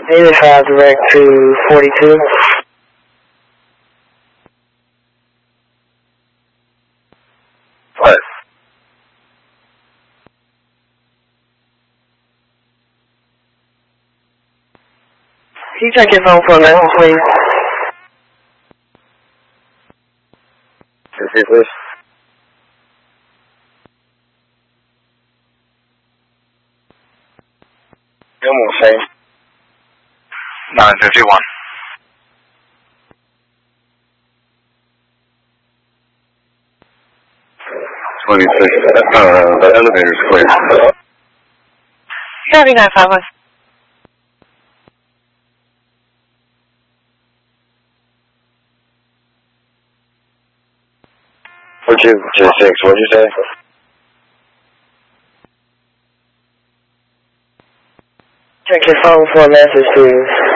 85 direct to 42. What? Can you check your phone for a minute, please? Repeat this. Come on, same. 951. The elevator's clear. 3951. What'd you, just 6, what'd you say? Check your phone for a message, please.